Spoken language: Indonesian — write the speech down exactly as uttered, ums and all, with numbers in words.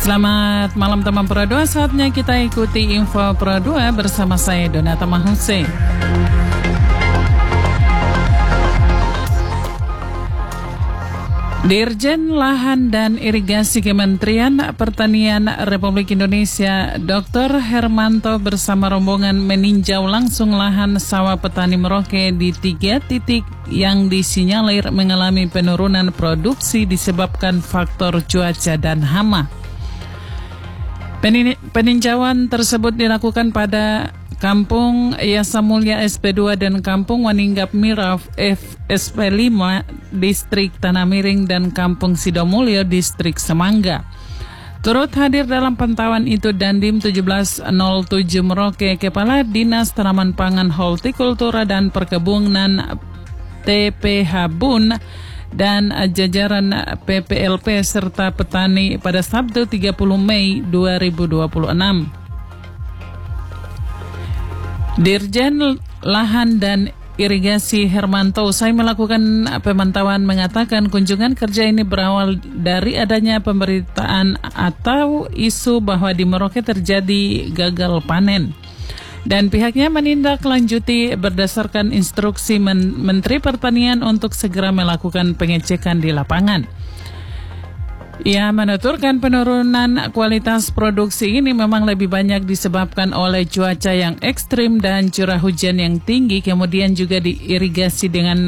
Selamat malam teman Pro dua, saatnya kita ikuti info Pro dua bersama saya Donata Mahuse. Dirjen Lahan dan Irigasi Kementerian Pertanian Republik Indonesia doktor Hermanto bersama rombongan meninjau langsung lahan sawah petani Merauke di tiga titik yang disinyalir mengalami penurunan produksi disebabkan faktor cuaca dan hama. Peninjauan tersebut dilakukan pada Kampung Yasa Mulya S P dua dan Kampung Waninggap Miraf F S P lima Distrik Tanah Miring dan Kampung Sidomulyo Distrik Semangga. Turut hadir dalam pantauan itu Dandim tujuh belas nol tujuh Merauke, Kepala Dinas Tanaman Pangan, Hortikultura dan Perkebunan T P H Bun dan jajaran P P L P serta petani pada Sabtu tiga puluh Mei dua ribu dua puluh enam. Dirjen Lahan dan Irigasi Hermanto usai melakukan pemantauan mengatakan kunjungan kerja ini berawal dari adanya pemberitaan atau isu bahwa di Merauke terjadi gagal panen. Dan pihaknya menindaklanjuti berdasarkan instruksi Men- Menteri Pertanian untuk segera melakukan pengecekan di lapangan. Ia menuturkan penurunan kualitas produksi ini memang lebih banyak disebabkan oleh cuaca yang ekstrim dan curah hujan yang tinggi, kemudian juga diirigasi dengan